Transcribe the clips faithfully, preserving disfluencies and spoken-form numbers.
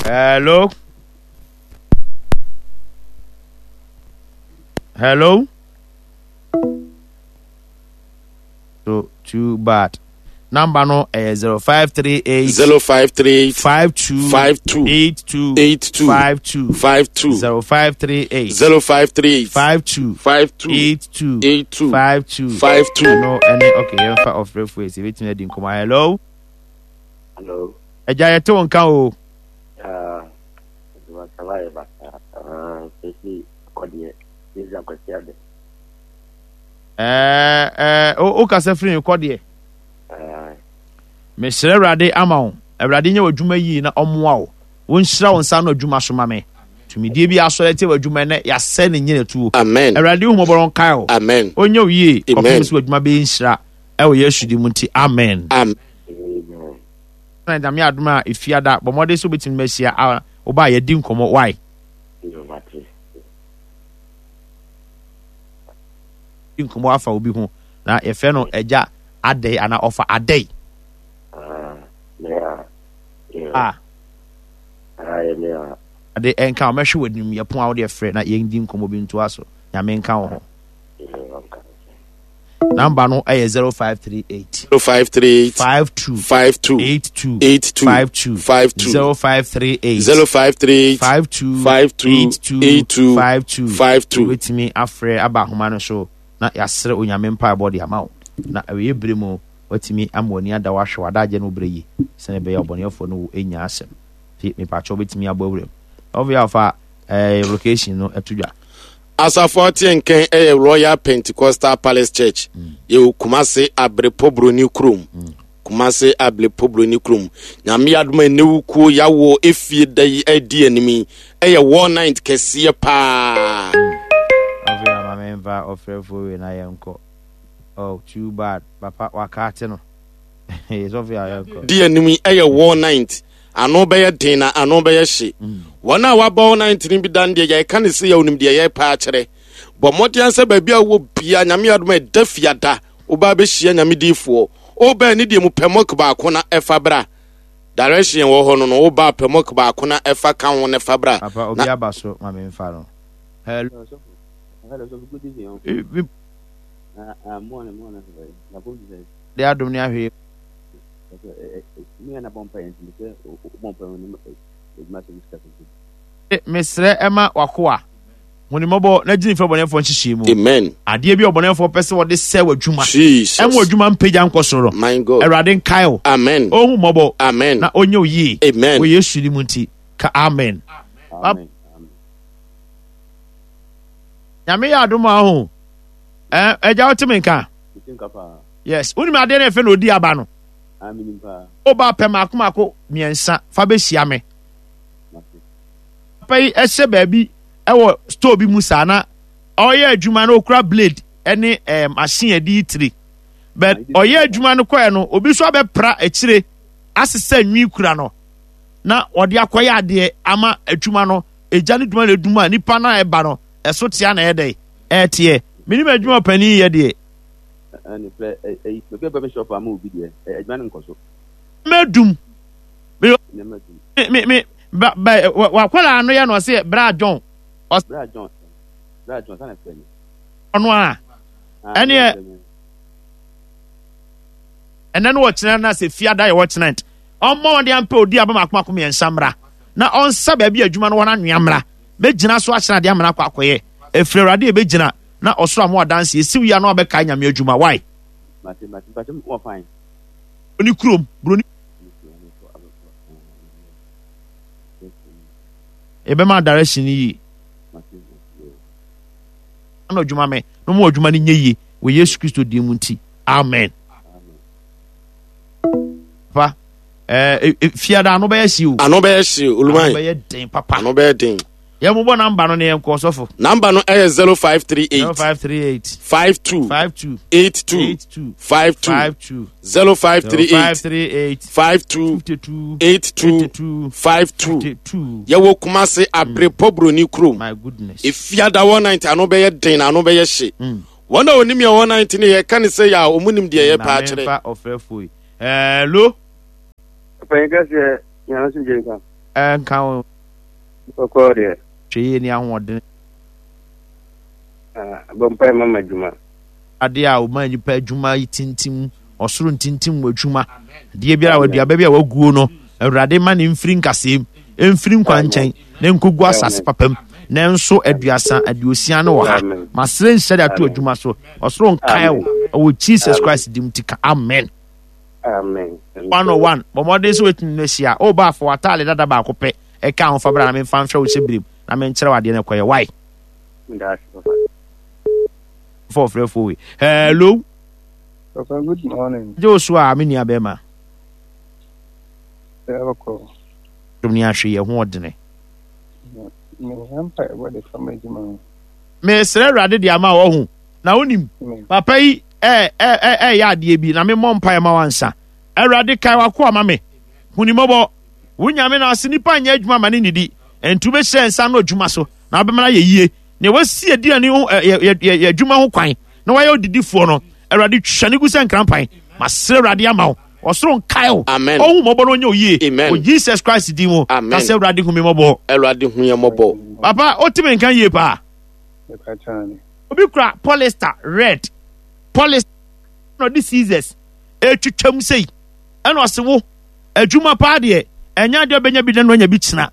Hello. Hello. So too bad. Number no uh, zero five three eight zero five three eight five two five two eight two eight two five two five two zero five three eight zero five three eight five two five two eight two eight two five two five two. No, any okay. You fa of reference. If it's not in come. Hello. Hello. Eja yeto nka o. Ah, wa kala ba. Ah, sisi kodie. Sisi akwasiade. Eh eh o o kasa free kodie. Ah. Me sere Awurade ama wo. Awurade nye wadwuma yi na omoa wo. Won hira won sa na adwuma so ma me. Tumidie bi aso yete wadwuma na ya se ne nyina tuo. Amen. Awurade hu moboron kai o. Amen. Onye wiye Amen. ofo wadwuma be nhira. E wo Yesu di munti. Amen. Amen. Na jame aduma ifiada bomode so betim mesia a oba ye di nkomo why? Yo mati. Nkomo afa obi hu na ye fe no eja adai ana offer adai. Ah, yeah. Yeah. Ah. Ah, yeah. Ade enka o mehwe wadum ye pon a wo de frɛ na ye ndi nkomo bi nto aso. Nyame nka wo ho. Number no is zero five three eight zero five three eight five two five two eight two eight two five two five two zero five three eight zero five three eight five two five two eight two eight two five two five two. with me afre aba homa no so na yasre onyame mpa body amawo na awe bremu watimi amoni ada wahwe wadaje no breyi sene be yobonefo no enya asem fi me pa cho betimi abawrem obvia fa eh location no etudwa Asafoti enken eh Royal Pentecostal Palace Church. Mm. Ye Kumase Abrepo Broni Krum. Mm. Kumase Abrepo Broni Krum. Nyame aduma newuku yawo efie dai edi enimi. Eh one night kesiye pa. Obvia mamemva ofrefo we na yenko. Oh, too bad. Papa wakate no. It's obvia yenko. Di enimi eh one night. Ano beye dina ano beye she. Mm. Wana waba nineteen bi dan de ye kan se ye onim de ye pa akere bo motian se ba bia wo bia nyame adoma e dafiada wo ba be hia nyame difo o ba ni de mu pemok ba ko na efa bra direction wo ho no no wo ba pemok ba ko na efa kan wo na efa bra papa obi abaso ma me mfa no hello so hello so good evening ah ah morning morning na go dey de adom ni ahwe me na bompa yen me bompa ni mesre ema wakoa honimobo na gini fe bonefo nhihye mu amen ade bi obonefo pese wo de se wadwuma Jesus em wadwuma mpagya nkosoro my God Awurade Kyle amen ohu mobo amen na onye oyi amen wo Yesu di munti ka amen amen nyame ya adom ahu eh eja otimenka yes uni ma ade na fe na odi aba no amen pa oba pema akomako miensa fa be hia me pai ese baabi ewo store bi musa na oye adwuma na okura blade ene em machine edi three but oye adwuma no koye no obi so abepra akire asesa nwi kura no na ode akoye ade ama adwuma no eja ne dwuma na dwuma nipa na eba no eso tia na ede etie minim adwuma pani ye de ani play e be be shop am obi de adwuma no nkoso medum me me ba ba wa kwala anu ya no se bra John bra John bra John sana fani ono a ene ene no wachina na se fiada ye wachina omo de ampe odi aba makoma koma ensamra na onsa ba bi adwuma no wona nweamra be gina so achina de amana kwa akoye efre Awurade be gina na osoro am wadanse esiw ya no obeka nyame adwuma why mate mate mate mo fine oni krom broni ebe ma direction yi ana adwuma me no mo adwuma ni nyeyi we Yesu Kristo di munti amen pa eh fiada no be yesi o ano be yesi oluman be den papa ano be den ye mo bo number no ne enko sofo number no is zero five three eight zero five three eight five two five two eight two five two five two zero five three eight five two eight two five two ye wo Kumase Abrepo Broni Krum my goodness if ya da one ninety ano be den ano be hye wona onim ya one ninety ne ye kan say ya omunim de ye pa akere fa ofrefo hello Paygas ye yana sin jenka and count. Kokoria. She any one. Ah, Bumpy Mama Juma. Adia, man, you pay Juma tintim or soon tintim with Juma. Dear Bia, with your baby, I will go no. A rademan in Frinkasim, in Frim Quanchain, then could go as papem. Then so Edriasa and Luciano. My friend said that to a Jumaso or strong Kyle or Jesus Christ dimtika. Amen. Amen. One oh one, but more days waiting this year. Oh, bar for a tally that about pay a count for Bram and fan show Sibrim. I mean, Chera dinner quay. Why? That's For free for hello. good morning. Joshua, Minia Bema. Echo. Dumniashi, a wardene. Empire, what is from Juma? Miss Radi Ama, now him. Papa, eh, eh, eh, eh, ya, dear be, na me mom pie mawansa. A radical qua, mammy. Hunimobo, Winyamina, Sinipan, Yedge, mamma, nidi, and to be sent Sano Jumaso, now be my ye. Ne was see a dear new Juma Hokine. No, I did it for no. A radic Shanigus and Crampine. Master Radiamau or strong Kyle. Amen. Oh, mobile on your ye. Amen. Oh, Jesus Christ, Dimo. Amen. That's a radical mobile. A radical mobile. Papa, ultimate can ye pa? Obicra, polyester, red. Polyester, no diseases. A chum say. And was a a Juma party. And ya do Benja Bidan when you beach now.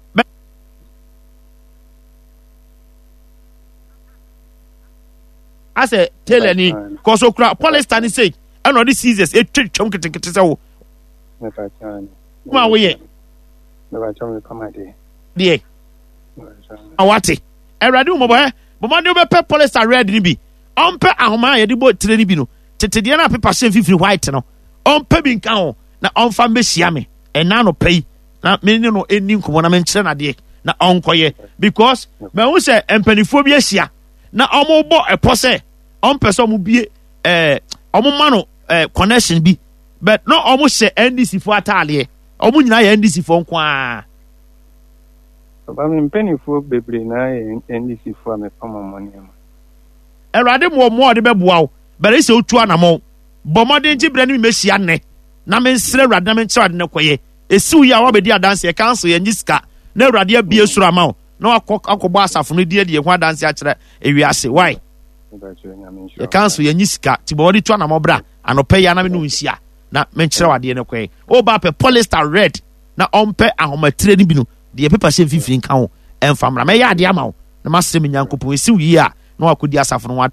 I say, tell any, cause so crap, polyester is say, and all these seasons, a trick chunk to get it out. Never turn. Come on, we Never turn come at it. dear. I want it. A radio mobile, but my new paper polyester red be. On pe ahoma ye di bo tire ni bi no. Tete de na paper shen fifty white no. On pe bi nka ho na on fa mbehia me. E na no pay. Na me ni no eni nkomo na me nkyere na de na on koye because me hu se empanifo bi ahia. Na omo bo epose on person mu bie eh omo ma no eh connection bi but no omo she N D C fo atale omo nyina ye N D C fo nko a Baba me mpanifo bebre na N D C fo me pama money ma Erade mo mo de beboa wo bere se otu anamo bomode nti bre ne mehia ne na me nsre Erade na me nkyerade ne koye esiu ya wo be di adanse e cancel ye nyiska na Erade abie suru ama wo na akọbọ asafo no die die ho adanse a kyerɛ ewiase why ye cancel ye nyiska ti bo di to na mobra anopɛ ya na me no nsia na me nkyerɛ wade ne koye o ba pe polyester red na ompɛ ahomatire ni bi no de paper she fifteen ka ho emfamra me ya ade ama wo na masere me nyankopon esiu yi a na wakodi asafo no wa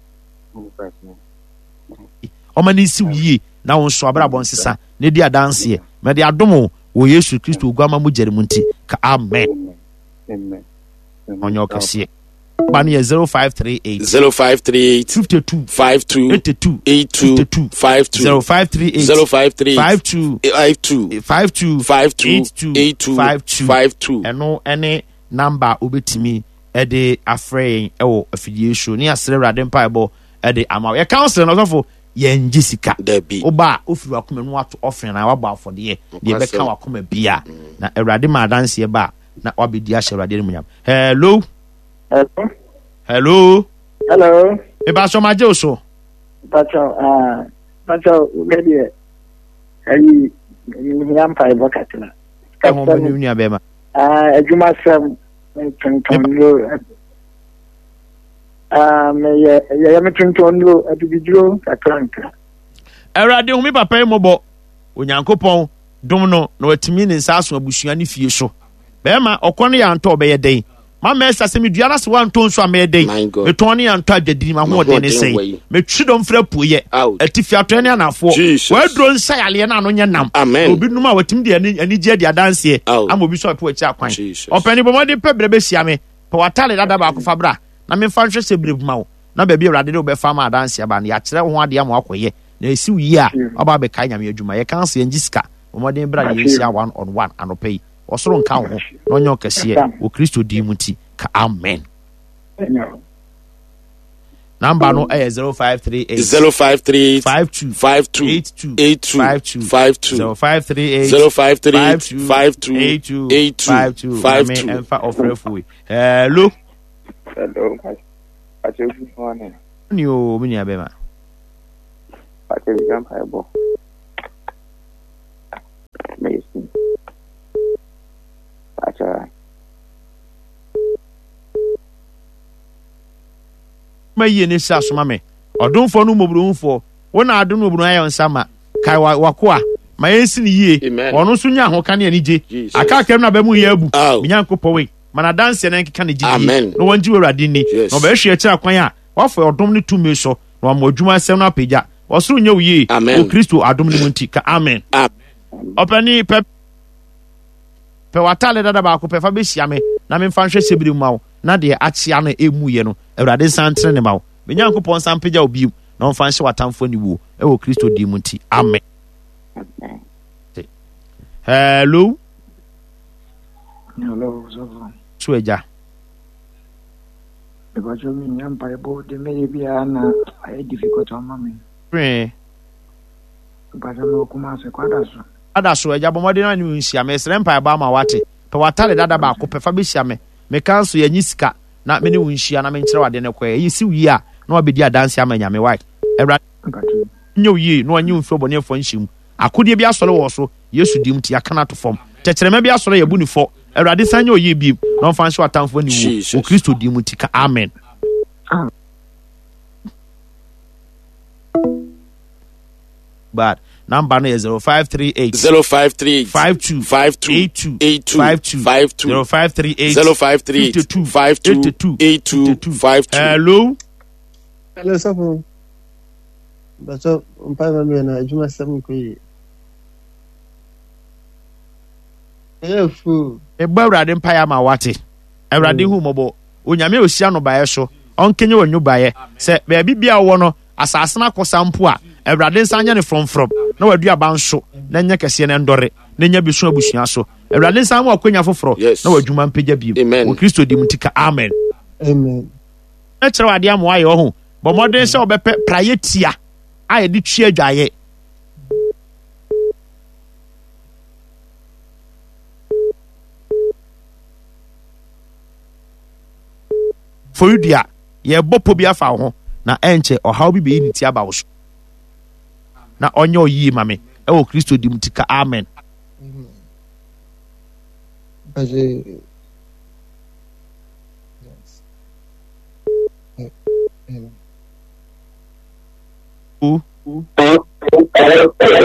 o mani siu yi na won so abra bon sesa ne di adanse me de adomo wo Yesu Kristo ogwama mu jerimu nti ka amen Amen. Onyo kasiye bani zero five three eight zero five three eight fifty-two fifty-two eighty-two eighty-two fifty-two fifty-two zero five three eight zero five three fifty-two fifty-two fifty-two fifty-two eighty-two eighty-two fifty-two fifty-two eno ene number obetimi e de afrɛ ewo afidie show ni asere Erade mpaebo e de ama ye council no so ye ngisika Debi oba ofiri akoma no ato offering na waba afode de be ka wakoma bia na Erade ma dance ba na obedi ahye Erade ne munyam hello Hello. hello Hello. e ba so ma je so Pacho, ah, Pacho, maybe any young pie bucket. e ho ba ni nua be ma Ah, Juma Sam, Tontonlo. Ah, me ya ya me Tontonlo at the video Atlantica. Erade hu mi papa mo bo onyankopɔn dom no na watimi ne nsa aso abusua ne fie so be ma okɔ ne ya ntɔ be ye den ma me sa se me duara se wan ton so am den me ton ne ya ntɔ adwadi ma ho den ne sei me twidom fra puye atifi atɔ ne anafo wa dro nsa yale na no nye nam obi num a watim de ani ani gye de adanse am obi so apo achi akwan opani bo mode pe brebe sia me pe watale dada ba akɔfa bra na me fa nhwe se brebe ma wo na ba bi Erade de obe fa ma adanse ba na ya kyerɛ ho ade am akɔye na esiu yi a oba be kai nyame adwuma ye kan se ngisika omode bra ye sia one on one anopai osoro nka ho na onyo kase o Kristo di muti ka amen number no eh zero five three eight zero five three eight fifty-two fifty-two eighty-two eighty-two fifty-two fifty-two zero five three eight zero five three eight fifty-two eighty-two fifty-two fifty-two emfa ofrefu hello Hello. Pacho, good morning. ni o mi ni abema Pacho, jump high ball. Amazing. ma yie ne sha soma me odomfo no mobronfo wona adom no obron ayo nsama kai wakoa ma yensi ne yie ono so nya ho kane ani je aka kem na ba mu ye abu minyankopɔ we mana dance na nkeka ne gidi no wanji wurade ni no ba hwe akira kwan a wafo odom ne tumi so no amadwuma asɛm no apagya wɔsoro nya uye o Kristo adom ne munti ka amen opani pe pe watale dada ba ko pe fa be hia me na me mfa nhwe sebiri mawo na de achia na emu ye no awurade santre ne mawo minyankopɔ nsan pagya obi na mfa nhwe watamfo ni wo e wo Kristo di munti amen. Hello. Hello, so. Sueja. Because you mean young Bible, the maybe ana I difficult on mommy. Pray. But I know come as a quadras. Ada Sueja, but more than you see, Miss Rempa Bama Wati. To what tell that about Copefabicia me. Me cancel your niska, not many winshi and I mean, I didn't quay. You see, we are no be dear dance, I mean, white. No ye, no new for near for him. I could be a solo also. Yes, you deemed your cannot form. Tetcher maybe a solo a bunny for. Erade sanyo ye bi no fan so atamfo ni wo o Kristo di mutika amen. But number no is zero five three eight zero five three eight five two five two eight two eight two five two five two zero five three eight zero five three eight five two eight two five two. Hello. Hello, sir. But so on five million I do seven quid. Efu eba urade mpaya ma wate urade hu mobo onyame osia no bae so onkenye wanyu bae se ba bibia wo no asase na kosampo a urade nsanya ne from from na wadu abanso na nya kese ne ndore na nya bisu abusua so urade nsanya wa kwanya foforo na wadwuma mpagya biem o Kristo di mutika amen amen e kire wade am waye ho bo modern se obepe prayetia aye di twa adwaye for you dia ye bopo bi afa ho na enche ohaw bi be ni ti aba wo so na onye oyi mame e wo Kristo di mutika amen amen. O